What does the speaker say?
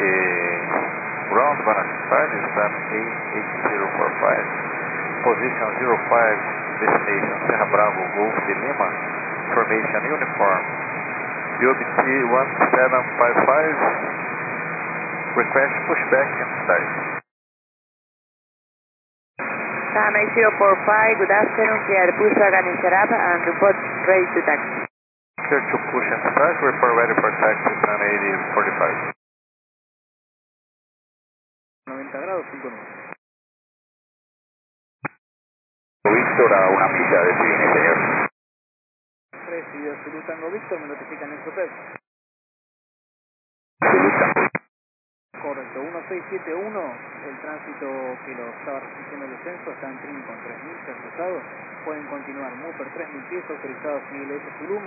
ground gonna start is time 88045. Position 05, destination Serra Bravo, Golf de Lima. Formation uniform. UBT 1755. Request pushback and start. Time 8045, good afternoon, clear push wagon in Serapa and report ready to taxi. Clear to push and start, report ready for taxi, time 8045. 90 grados, 5 nudos. Víctor a una milla de Cine, señor. 3 Video Zulu Tango Víctor, me notifican el hotel. Zulu Tango. Correcto, 1671, el tránsito que lo estaba resistiendo el descenso está en trim con 3000 pesos pesados. Pueden continuar, Mooper 3000 pies autorizados, Miguel S. Zulu.